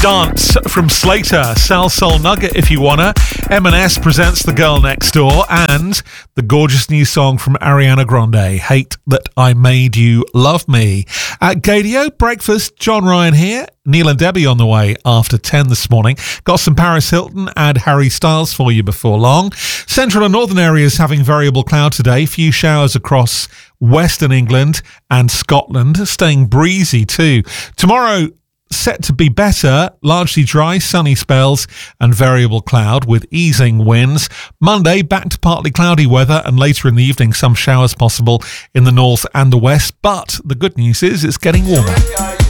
Dance from Slater, Sal Soul Nugget if you wanna. M&S presents The Girl Next Door, and the gorgeous new song from Ariana Grande, Hate That I Made You Love Me. At Gadio, breakfast, John Ryan here. Neil and Debbie on the way after 10 this morning. Got some Paris Hilton and Harry Styles for you before long. Central and northern areas having variable cloud today. Few showers across western England and Scotland. Staying breezy too. Tomorrow, set to be better, largely dry, sunny spells and variable cloud with easing winds. Monday, back to partly cloudy weather, and later in the evening some showers possible in the north and the west. But the good news is it's getting warmer.